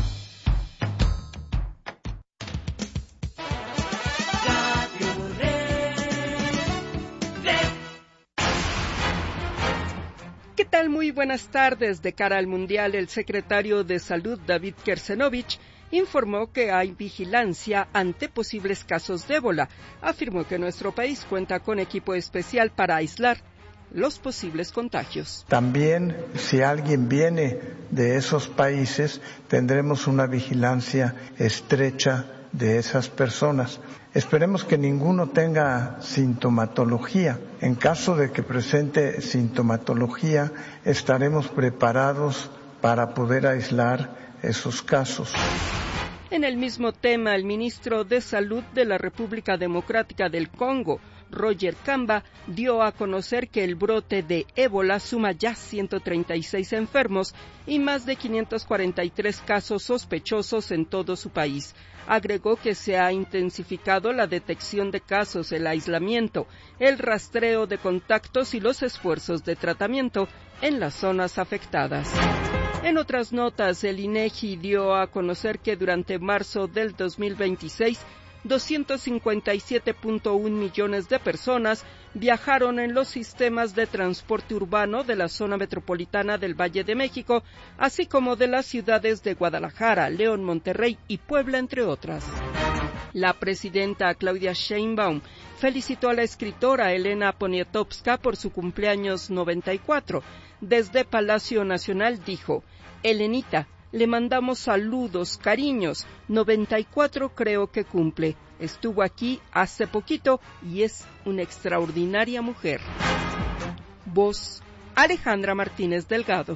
[SPEAKER 7] ¿Qué tal? Muy buenas tardes. De cara al Mundial, el secretario de Salud, David Kersenovich, informó que hay vigilancia ante posibles casos de ébola. Afirmó que nuestro país cuenta con equipo especial para aislar los posibles contagios.
[SPEAKER 8] También, si alguien viene de esos países, tendremos una vigilancia estrecha de esas personas. Esperemos que ninguno tenga sintomatología. En caso de que presente sintomatología, estaremos preparados para poder aislar esos casos.
[SPEAKER 7] En el mismo tema, el ministro de Salud de la República Democrática del Congo, Roger Kamba, dio a conocer que el brote de ébola suma ya ciento treinta y seis enfermos y más de quinientos cuarenta y tres casos sospechosos en todo su país. Agregó que se ha intensificado la detección de casos, el aislamiento, el rastreo de contactos y los esfuerzos de tratamiento en las zonas afectadas. En otras notas, el INEGI dio a conocer que durante marzo del dos mil veintiséis, doscientos cincuenta y siete punto uno millones de personas viajaron en los sistemas de transporte urbano de la zona metropolitana del Valle de México, así como de las ciudades de Guadalajara, León, Monterrey y Puebla, entre otras. La presidenta Claudia Sheinbaum felicitó a la escritora Elena Poniatowska por su cumpleaños noventa y cuatro. Desde Palacio Nacional dijo: Elenita, le mandamos saludos, cariños, noventa y cuatro creo que cumple. Estuvo aquí hace poquito y es una extraordinaria mujer. Voz: Alejandra Martínez Delgado.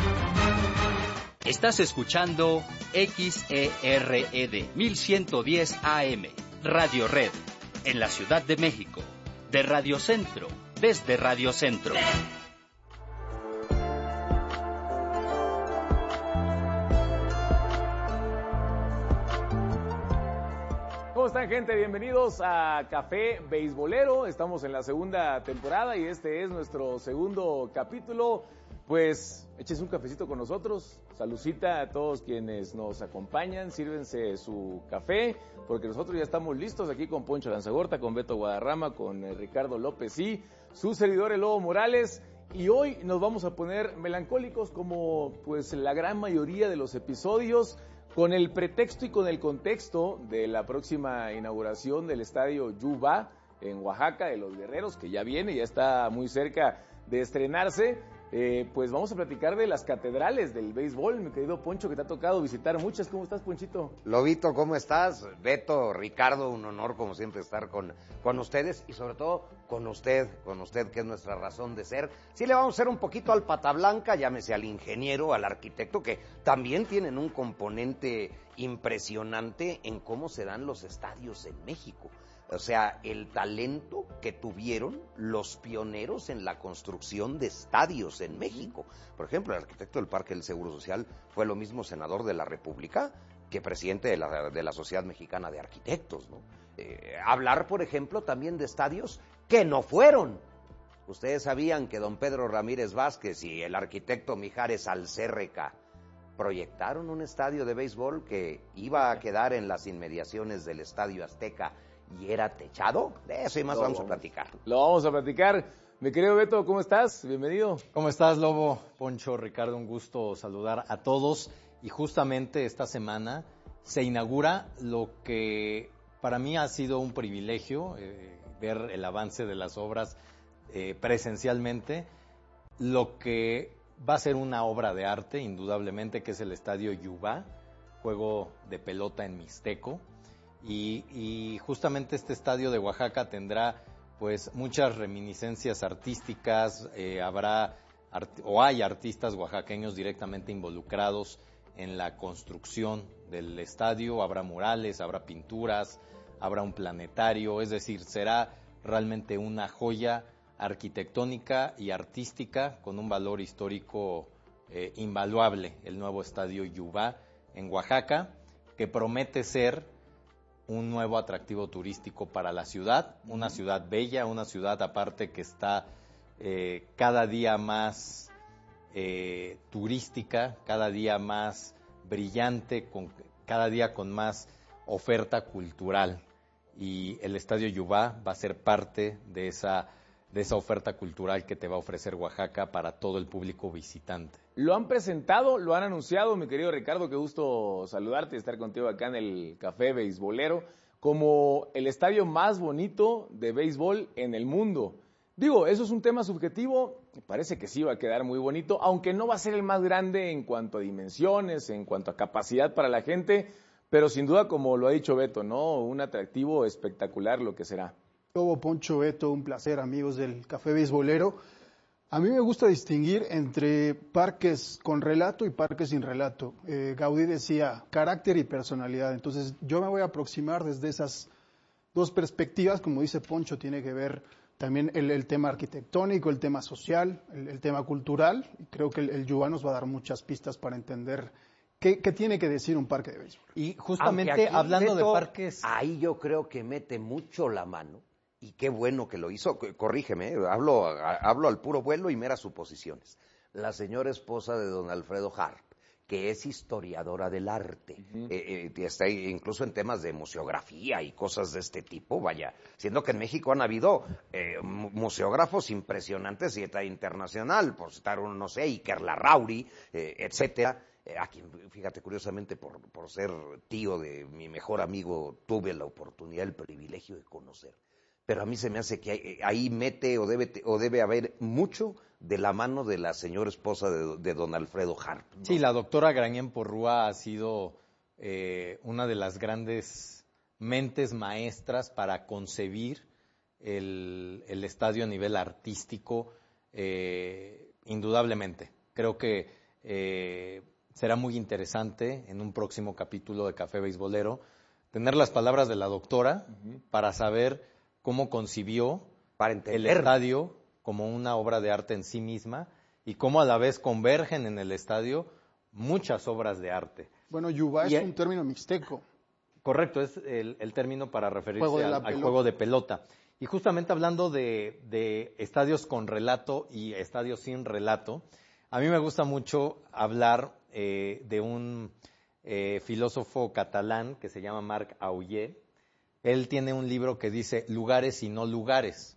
[SPEAKER 9] Estás escuchando X E R E D mil ciento diez A M, Radio Red, en la Ciudad de México, de Radio Centro, desde Radio Centro.
[SPEAKER 10] ¿Cómo están, gente? Bienvenidos a Café Beisbolero. Estamos en la segunda temporada y este es nuestro segundo capítulo. Pues échese un cafecito con nosotros. Saludcita a todos quienes nos acompañan. Sírvense su café, porque nosotros ya estamos listos aquí con Poncho Lanzagorta, con Beto Guadarrama, con eh, Ricardo López y su servidor, el Lobo Morales. Y hoy nos vamos a poner melancólicos como pues la gran mayoría de los episodios, con el pretexto y con el contexto de la próxima inauguración del estadio Yuba en Oaxaca de los Guerreros, que ya viene, ya está muy cerca de estrenarse. Eh, pues vamos a platicar de las catedrales del béisbol, mi querido Poncho, que te ha tocado visitar muchas. ¿Cómo estás, Ponchito?
[SPEAKER 11] Lobito, ¿cómo estás? Beto, Ricardo, un honor como siempre estar con, con ustedes y sobre todo con usted, con usted que es nuestra razón de ser. Sí le vamos a hacer un poquito al pata blanca, llámese al ingeniero, al arquitecto, que también tienen un componente impresionante en cómo se dan los estadios en México. O sea, el talento que tuvieron los pioneros en la construcción de estadios en México. Por ejemplo, el arquitecto del Parque del Seguro Social fue lo mismo senador de la República que presidente de la, de la Sociedad Mexicana de Arquitectos, ¿no? Eh, hablar, por ejemplo, también de estadios que no fueron. Ustedes sabían que don Pedro Ramírez Vázquez y el arquitecto Mijares Alcérreca proyectaron un estadio de béisbol que iba a quedar en las inmediaciones del Estadio Azteca y era techado. De eso y más lo vamos a platicar.
[SPEAKER 10] Lo vamos a platicar. Mi querido Beto, ¿cómo estás? Bienvenido.
[SPEAKER 12] ¿Cómo estás, Lobo? Poncho, Ricardo, un gusto saludar a todos. Y justamente esta semana se inaugura lo que para mí ha sido un privilegio, eh, ver el avance de las obras eh, presencialmente, lo que va a ser una obra de arte, indudablemente, que es el Estadio Yuba, juego de pelota en mixteco. Y, y justamente este estadio de Oaxaca tendrá pues muchas reminiscencias artísticas, eh, habrá art- o hay artistas oaxaqueños directamente involucrados en la construcción del estadio, habrá murales, habrá pinturas, habrá un planetario, es decir, será realmente una joya arquitectónica y artística con un valor histórico eh, invaluable, el nuevo estadio Yuba en Oaxaca, que promete ser un nuevo atractivo turístico para la ciudad, una ciudad bella, una ciudad aparte que está eh, cada día más eh, turística, cada día más brillante, con, cada día con más oferta cultural. Y el Estadio Yubá va a ser parte de esa, de esa oferta cultural que te va a ofrecer Oaxaca para todo el público visitante.
[SPEAKER 10] Lo han presentado, lo han anunciado, mi querido Ricardo, qué gusto saludarte y estar contigo acá en el Café Beisbolero, como el estadio más bonito de béisbol en el mundo. Digo, eso es un tema subjetivo, parece que sí va a quedar muy bonito, aunque no va a ser el más grande en cuanto a dimensiones, en cuanto a capacidad para la gente, pero sin duda, como lo ha dicho Beto, ¿no? Un atractivo espectacular lo que será.
[SPEAKER 13] Lobo, Poncho, Beto, un placer, amigos del Café Beisbolero. A mí me gusta distinguir entre parques con relato y parques sin relato. Eh, Gaudí decía carácter y personalidad, entonces yo me voy a aproximar desde esas dos perspectivas. Como dice Poncho, tiene que ver también el, el tema arquitectónico, el tema social, el, el tema cultural, y creo que el, el Yubá nos va a dar muchas pistas para entender ¿Qué, ¿Qué tiene que decir un parque de béisbol?
[SPEAKER 12] Y justamente aquí, hablando Beto, de parques...
[SPEAKER 11] Ahí yo creo que mete mucho la mano, y qué bueno que lo hizo, corrígeme, hablo, hablo al puro vuelo y meras suposiciones. La señora esposa de don Alfredo Harp, que es historiadora del arte, uh-huh. eh, eh, está incluso en temas de museografía y cosas de este tipo, vaya, siendo que en México han habido eh, museógrafos impresionantes y está internacional, por citar uno, no sé, Iker Larrauri, eh, etcétera, a quien, fíjate, curiosamente, por, por ser tío de mi mejor amigo, tuve la oportunidad, el privilegio de conocer. Pero a mí se me hace que ahí mete o debe, o debe haber mucho de la mano de la señora esposa de, de don Alfredo Harp, ¿no?
[SPEAKER 12] Sí, la doctora Grañén Porrúa ha sido eh, una de las grandes mentes maestras para concebir el, el estadio a nivel artístico, eh, indudablemente. Creo que... Eh, será muy interesante en un próximo capítulo de Café Beisbolero tener las palabras de la doctora uh-huh. para saber cómo concibió para el estadio como una obra de arte en sí misma y cómo a la vez convergen en el estadio muchas obras de arte.
[SPEAKER 13] Bueno, Yubá es un término mixteco.
[SPEAKER 12] Correcto, es el, el término para referirse al, al juego de pelota. Y justamente hablando de, de estadios con relato y estadios sin relato, a mí me gusta mucho hablar eh, de un eh, filósofo catalán que se llama Marc Aulé. Él tiene un libro que dice lugares y no lugares.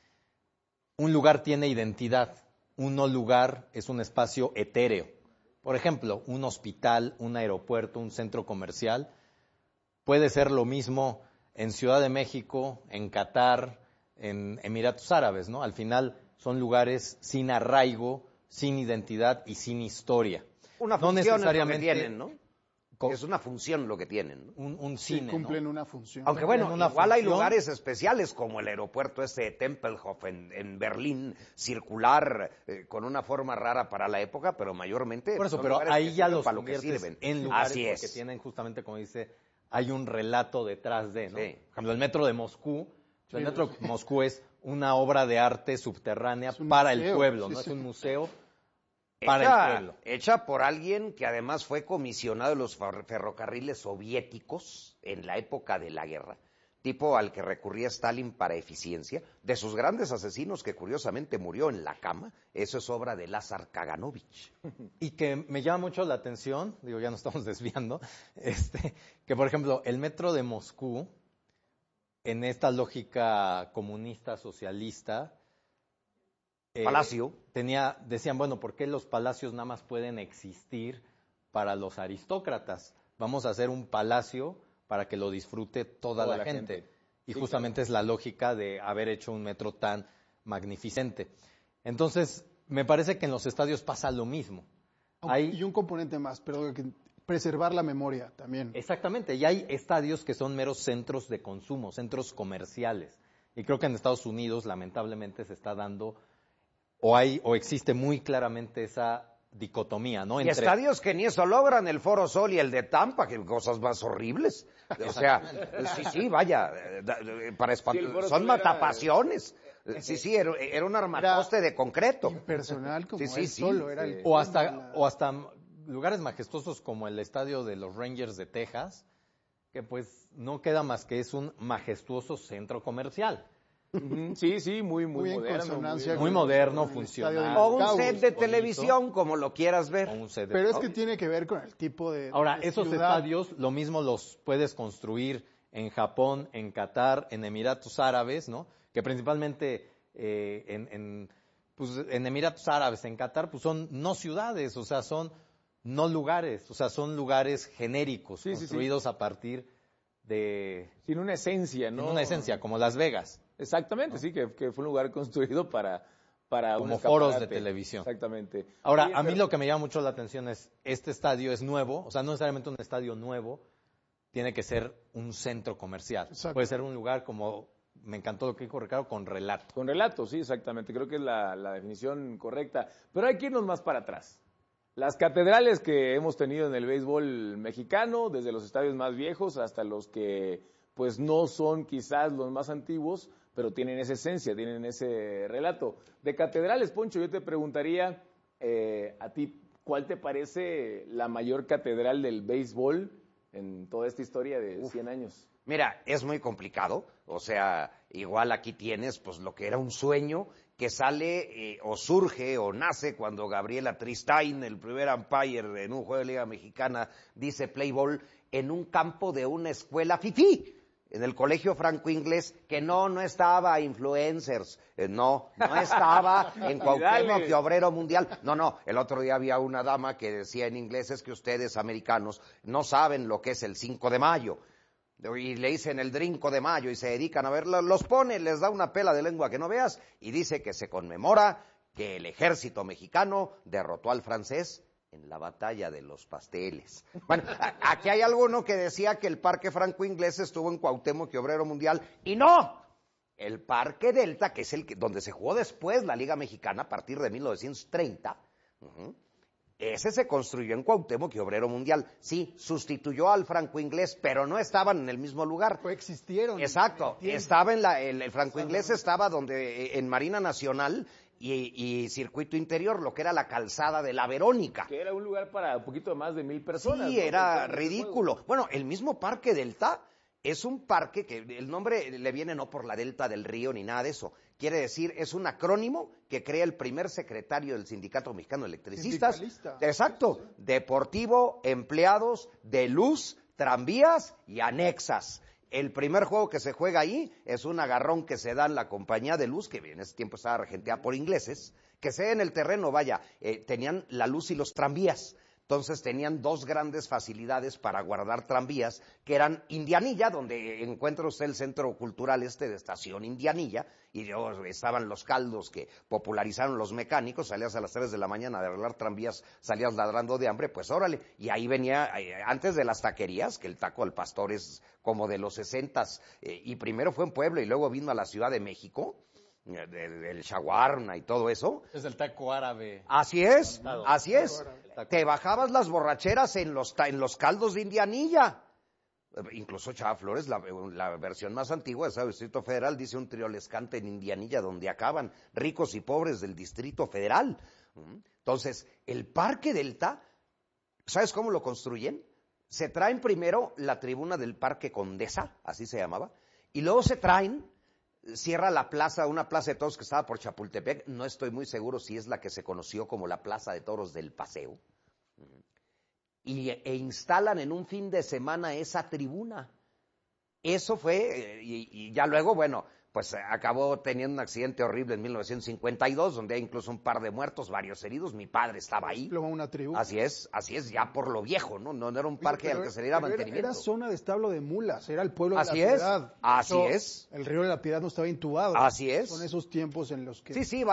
[SPEAKER 12] Un lugar tiene identidad, un no lugar es un espacio etéreo. Por ejemplo, un hospital, un aeropuerto, un centro comercial puede ser lo mismo en Ciudad de México, en Qatar, en Emiratos Árabes, ¿no? Al final son lugares sin arraigo, sin identidad y sin historia.
[SPEAKER 11] Una función no necesariamente, es lo que tienen, ¿no? Es una función lo que tienen, ¿no?
[SPEAKER 12] Un, un cine,
[SPEAKER 13] sí, cumplen
[SPEAKER 12] ¿no?
[SPEAKER 13] una función.
[SPEAKER 11] Aunque bueno,
[SPEAKER 12] una
[SPEAKER 11] igual
[SPEAKER 12] función.
[SPEAKER 11] Hay lugares especiales como el aeropuerto este de Tempelhof en, en Berlín, circular, eh, con una forma rara para la época, pero mayormente
[SPEAKER 12] por eso, pero ahí ya los
[SPEAKER 11] para lo que sirven.
[SPEAKER 12] En lugares
[SPEAKER 11] Así es.
[SPEAKER 12] porque tienen justamente, como dice, hay un relato detrás de, ¿no?
[SPEAKER 11] Sí.
[SPEAKER 12] Por ejemplo, el metro de Moscú,
[SPEAKER 13] sí,
[SPEAKER 12] el metro
[SPEAKER 13] sí.
[SPEAKER 12] de Moscú es una obra de arte subterránea para
[SPEAKER 13] museo,
[SPEAKER 12] el pueblo,
[SPEAKER 13] sí,
[SPEAKER 12] ¿no?
[SPEAKER 13] sí.
[SPEAKER 12] Es un museo para
[SPEAKER 11] hecha,
[SPEAKER 12] el pueblo.
[SPEAKER 11] Hecha por alguien que además fue comisionado de los ferrocarriles soviéticos en la época de la guerra, tipo al que recurría Stalin para eficiencia, de sus grandes asesinos que curiosamente murió en la cama. Eso es obra de Lázar Kaganovich.
[SPEAKER 12] Y que me llama mucho la atención, digo, ya nos estamos desviando, este, que por ejemplo, el metro de Moscú, en esta lógica comunista, socialista, Eh,
[SPEAKER 11] Palacio.
[SPEAKER 12] Tenía, decían, bueno, ¿por qué los palacios nada más pueden existir para los aristócratas? Vamos a hacer un palacio para que lo disfrute toda, toda la, la gente. gente. Y sí, justamente claro. Es la lógica de haber hecho un metro tan magnificente. Entonces, me parece que en los estadios pasa lo mismo.
[SPEAKER 13] Hay... Y un componente más, pero que preservar la memoria también.
[SPEAKER 12] Exactamente, y hay estadios que son meros centros de consumo, centros comerciales. Y creo que en Estados Unidos, lamentablemente, se está dando... O hay o existe muy claramente esa dicotomía, ¿no?
[SPEAKER 11] Entre... Y estadios que ni eso logran, el Foro Sol y el de Tampa, que cosas más horribles. O sea, sí, sí, vaya, para espant... sí, son matapasiones. Era... Sí, sí, era, era un armatoste era de concreto.
[SPEAKER 13] Impersonal como
[SPEAKER 11] sí, sí,
[SPEAKER 13] él
[SPEAKER 11] sí,
[SPEAKER 13] solo.
[SPEAKER 11] Sí.
[SPEAKER 13] Era el...
[SPEAKER 12] o, hasta, la... o hasta lugares majestuosos como el estadio de los Rangers de Texas, que pues no queda más que es un majestuoso centro comercial.
[SPEAKER 10] Sí, sí, muy, muy,
[SPEAKER 13] Muy en
[SPEAKER 10] moderno.
[SPEAKER 13] consonancia
[SPEAKER 10] Muy,
[SPEAKER 12] Muy moderno, funcional.
[SPEAKER 11] O un
[SPEAKER 13] Caos,
[SPEAKER 11] set de
[SPEAKER 12] bonito.
[SPEAKER 11] televisión, como lo quieras ver.
[SPEAKER 12] O un set de-
[SPEAKER 13] Pero es que tiene que ver con el tipo de.
[SPEAKER 12] Ahora,
[SPEAKER 13] de
[SPEAKER 12] esos
[SPEAKER 13] ciudad.
[SPEAKER 12] estadios lo mismo los puedes construir en Japón, en Qatar, en Emiratos Árabes, ¿no? Que principalmente eh, en, en, pues, en Emiratos Árabes, en Qatar, pues son no ciudades, o sea, son no lugares, o sea, son lugares genéricos,
[SPEAKER 10] Sí, sí, sí.
[SPEAKER 12] construidos a partir de...
[SPEAKER 10] Sin una esencia,
[SPEAKER 12] Sin
[SPEAKER 10] ¿no?
[SPEAKER 12] una esencia, como Las Vegas.
[SPEAKER 10] Exactamente, sí, que, que fue un lugar construido para, para un
[SPEAKER 12] Como foros de
[SPEAKER 10] escaparate.
[SPEAKER 12] televisión.
[SPEAKER 10] Exactamente.
[SPEAKER 12] Ahora,
[SPEAKER 10] Oye,
[SPEAKER 12] a mí
[SPEAKER 10] pero-
[SPEAKER 12] lo que me llama mucho la atención es, este estadio es nuevo, o sea, no necesariamente un estadio nuevo, tiene que ser un centro comercial.
[SPEAKER 13] Exacto.
[SPEAKER 12] Puede ser un lugar como, me encantó lo que dijo Ricardo, con relato.
[SPEAKER 10] Con relato, sí, exactamente. Creo que es la, la definición correcta. Pero hay que irnos más para atrás. Las catedrales que hemos tenido en el béisbol mexicano, desde los estadios más viejos hasta los que pues no son quizás los más antiguos, pero tienen esa esencia, tienen ese relato. De catedrales, Poncho, yo te preguntaría eh, a ti, ¿cuál te parece la mayor catedral del béisbol en toda esta historia de cien años?
[SPEAKER 11] Mira, es muy complicado, o sea, igual aquí tienes pues lo que era un sueño que sale eh, o surge o nace cuando Gabriela Tristain, el primer umpire en un juego de Liga Mexicana, dice play ball en un campo de una escuela fifí, en el colegio franco-inglés, que no, no estaba influencers, eh, no, no estaba en Cuauhtémoc que Obrero Mundial, no, no, el otro día había una dama que decía en inglés, es que ustedes americanos no saben lo que es el cinco de mayo, y le dicen el Drinco de Mayo y se dedican a ver, los pone, les da una pela de lengua que no veas, y dice que se conmemora que el ejército mexicano derrotó al francés en la batalla de los pasteles. Bueno, a, aquí hay alguno que decía que el Parque Franco-Inglés estuvo en Cuauhtémoc que Obrero Mundial, y no, el Parque Delta, que es el que, donde se jugó después la Liga Mexicana a partir de mil novecientos treinta, uh-huh, ese se construyó en Cuauhtémoc y Obrero Mundial. Sí, sustituyó al franco-inglés, pero no estaban en el mismo lugar.
[SPEAKER 13] Coexistieron.
[SPEAKER 11] Exacto, estaba en la, el, el franco-inglés estaba donde, en Marina Nacional y, y Circuito Interior, lo que era la calzada de la Verónica.
[SPEAKER 10] Que era un lugar para un poquito más de mil personas.
[SPEAKER 11] Sí,
[SPEAKER 10] ¿no?
[SPEAKER 11] era ridículo. Bueno, el mismo Parque Delta es un parque que el nombre le viene no por la delta del río ni nada de eso. Quiere decir, es un acrónimo que crea el primer secretario del Sindicato Mexicano de Electricistas.
[SPEAKER 13] Sindicalista.
[SPEAKER 11] Exacto. Deportivo, empleados, de luz, tranvías y anexas. El primer juego que se juega ahí es un agarrón que se da en la compañía de luz, que en ese tiempo estaba regenteada por ingleses, que se da en el terreno, vaya, eh, tenían la luz y los tranvías. Entonces tenían dos grandes facilidades para guardar tranvías, que eran Indianilla, donde encuentra usted el centro cultural este de Estación Indianilla, y yo, estaban los caldos que popularizaron los mecánicos, salías a las tres de la mañana de arreglar tranvías, salías ladrando de hambre, pues órale, y ahí venía, eh, antes de las taquerías, que el taco al pastor es como de los sesentas, eh, y primero fue en Puebla y luego vino a la Ciudad de México, el shawarma y todo eso.
[SPEAKER 12] Es el taco árabe.
[SPEAKER 11] Así es,
[SPEAKER 12] Tostado.
[SPEAKER 11] así es. Te bajabas las borracheras en los, en los caldos de Indianilla. Incluso Chava Flores, la, la versión más antigua de ese Distrito Federal, dice un triolescante en Indianilla donde acaban ricos y pobres del Distrito Federal. Entonces, el Parque Delta, ¿sabes cómo lo construyen? Se traen primero la tribuna del Parque Condesa, así se llamaba, y luego se traen, cierra la plaza, una plaza de toros que estaba por Chapultepec, no estoy muy seguro si es la que se conoció como la Plaza de Toros del Paseo, y, e instalan en un fin de semana esa tribuna. Eso fue, y, y ya luego, bueno, pues acabó teniendo un accidente horrible en mil novecientos cincuenta y dos, donde hay incluso un par de muertos, varios heridos, mi padre estaba ahí.
[SPEAKER 13] Una tribuna.
[SPEAKER 11] Así es, así es, ya por lo viejo, ¿no? No, no era un parque
[SPEAKER 13] Pero,
[SPEAKER 11] al que se le diera
[SPEAKER 13] pero
[SPEAKER 11] mantenimiento.
[SPEAKER 13] Era, era zona de establo de mulas, era el pueblo
[SPEAKER 11] Así
[SPEAKER 13] de la
[SPEAKER 11] es,
[SPEAKER 13] Piedad.
[SPEAKER 11] así
[SPEAKER 13] Eso,
[SPEAKER 11] es.
[SPEAKER 13] El río de la Piedad no estaba intubado.
[SPEAKER 11] Así es.
[SPEAKER 13] Son esos tiempos en los que...
[SPEAKER 11] Sí, sí,